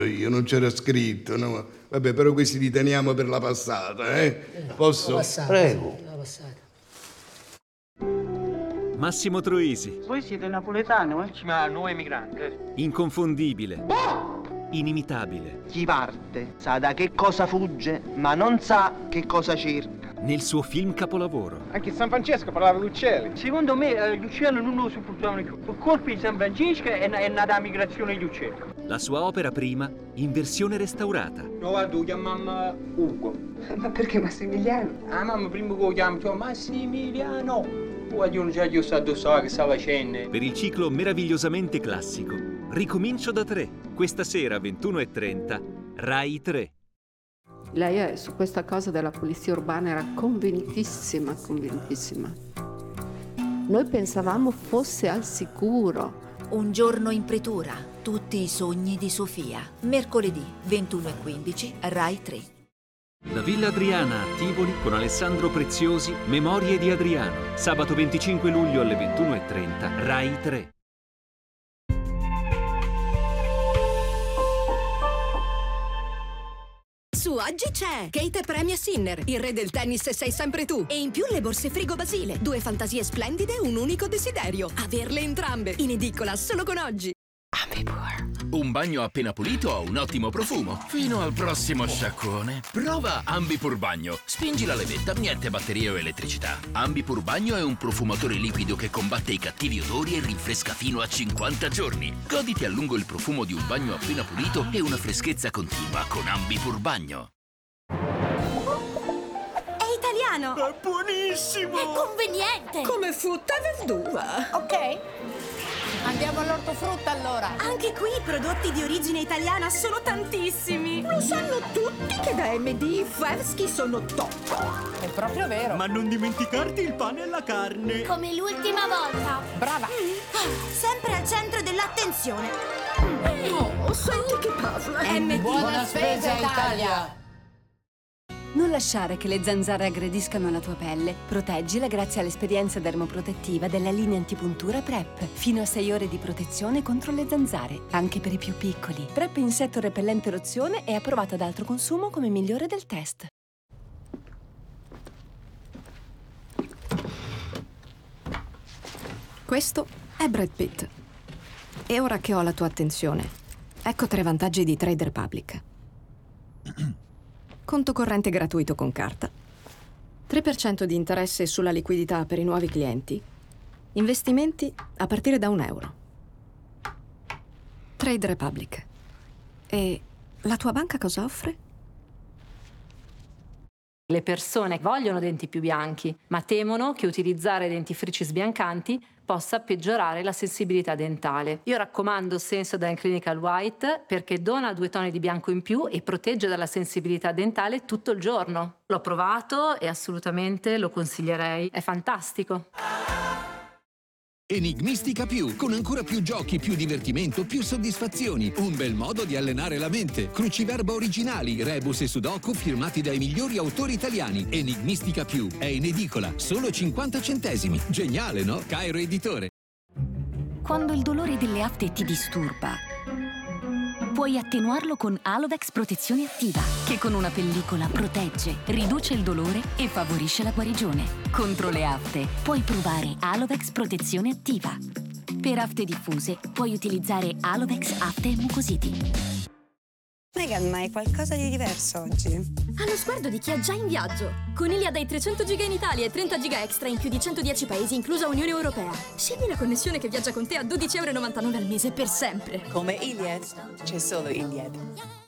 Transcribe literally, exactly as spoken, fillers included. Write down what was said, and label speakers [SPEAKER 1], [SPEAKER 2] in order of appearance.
[SPEAKER 1] Io non c'era scritto, no? Vabbè, però questi li teniamo per la passata, eh? Posso?
[SPEAKER 2] La passata,
[SPEAKER 1] Prego.
[SPEAKER 2] sì, la passata.
[SPEAKER 3] Massimo Troisi.
[SPEAKER 4] Voi siete napoletano, eh?
[SPEAKER 5] Ma noi emigranti.
[SPEAKER 3] Inconfondibile. Inimitabile.
[SPEAKER 6] Chi parte sa da che cosa fugge, ma non sa che cosa cerca.
[SPEAKER 3] Nel suo film capolavoro.
[SPEAKER 5] Anche San Francesco parlava di uccelli.
[SPEAKER 4] Secondo me eh, gli uccelli non lo supportavano più. Per colpi di San Francesco è, è nata la migrazione degli uccelli.
[SPEAKER 3] La sua opera prima in versione restaurata.
[SPEAKER 5] No, guarda, lo chiamammo Ugo.
[SPEAKER 7] Ma perché Massimiliano?
[SPEAKER 5] Ah, mamma prima che lo chiamavo Massimiliano. Poi io non c'è io stato so che stava facendo.
[SPEAKER 3] Per il ciclo meravigliosamente classico, Ricomincio da tre. Questa sera ventuno e trenta, Rai tre.
[SPEAKER 8] Lei è, su questa cosa della polizia urbana era convintissima, convintissima. Noi pensavamo fosse al sicuro.
[SPEAKER 9] Un giorno in pretura, tutti i sogni di Sofia. Mercoledì ventuno e quindici, Rai tre.
[SPEAKER 3] La Villa Adriana a Tivoli con Alessandro Preziosi, Memorie di Adriano. Sabato venticinque luglio alle ventuno e trenta, Rai tre.
[SPEAKER 10] Su oggi c'è Kate Premia Sinner, il re del tennis sei sempre tu. E in più le borse Frigo Basile. Due fantasie splendide, un unico desiderio. Averle entrambe. In edicola solo con oggi.
[SPEAKER 11] Ambipur. Un bagno appena pulito ha un ottimo profumo. Fino al prossimo sciacquone. Prova Ambipur Bagno. Spingi la levetta, niente batterie o elettricità. Ambipur Bagno è un profumatore liquido che combatte i cattivi odori e rinfresca fino a cinquanta giorni. Goditi a lungo il profumo di un bagno appena pulito e una freschezza continua con Ambipur Bagno.
[SPEAKER 10] È italiano.
[SPEAKER 11] È buonissimo.
[SPEAKER 10] È conveniente.
[SPEAKER 12] Come frutta e verdura.
[SPEAKER 10] Ok.
[SPEAKER 12] Andiamo all'ortofrutta allora.
[SPEAKER 10] Anche qui i prodotti di origine italiana sono tantissimi.
[SPEAKER 12] Lo sanno tutti che da M D i Freschi sono top.
[SPEAKER 13] È proprio vero.
[SPEAKER 14] Ma non dimenticarti il pane e la carne.
[SPEAKER 15] Come l'ultima volta.
[SPEAKER 12] Brava.
[SPEAKER 10] Mm. Sempre al centro dell'attenzione.
[SPEAKER 12] Oh, senti che parla.
[SPEAKER 10] M D.
[SPEAKER 13] Buona spesa Italia.
[SPEAKER 16] Non lasciare che le zanzare aggrediscano la tua pelle. Proteggila grazie all'esperienza dermoprotettiva della linea antipuntura PrEP. Fino a sei ore di protezione contro le zanzare, anche per i più piccoli. PrEP insetto repellente lozione è approvato ad altro consumo come migliore del test.
[SPEAKER 17] Questo è Brad Pitt. E ora che ho la tua attenzione, ecco tre vantaggi di Trade Republic. Conto corrente gratuito con carta, tre per cento di interesse sulla liquidità per i nuovi clienti, investimenti a partire da un euro. Trade Republic. E la tua banca cosa offre?
[SPEAKER 18] Le persone vogliono denti più bianchi, ma temono che utilizzare dentifrici sbiancanti possa peggiorare la sensibilità dentale. Io raccomando Sensodyne Clinical White perché dona due toni di bianco in più e protegge dalla sensibilità dentale tutto il giorno. L'ho provato e assolutamente lo consiglierei. È fantastico.
[SPEAKER 19] Enigmistica più, con ancora più giochi, più divertimento, più soddisfazioni. Un bel modo di allenare la mente. Cruciverba originali, rebus e sudoku firmati dai migliori autori italiani. Enigmistica più è in edicola, solo cinquanta centesimi. Geniale, no? Cairo Editore.
[SPEAKER 20] Quando il dolore delle afte ti disturba, puoi attenuarlo con Alovex Protezione Attiva, che con una pellicola protegge, riduce il dolore e favorisce la guarigione. Contro le afte puoi provare Alovex Protezione Attiva. Per afte diffuse puoi utilizzare Alovex Afte e Mucositi.
[SPEAKER 2] Meghan, ma è qualcosa di diverso oggi?
[SPEAKER 10] Ha lo sguardo di chi è già in viaggio. Con Iliad hai trecento giga in Italia e trenta giga extra in più di centodieci paesi, inclusa Unione Europea. Scegli la connessione che viaggia con te a dodici e novantanove euro al mese per sempre.
[SPEAKER 2] Come Iliad, c'è solo Iliad.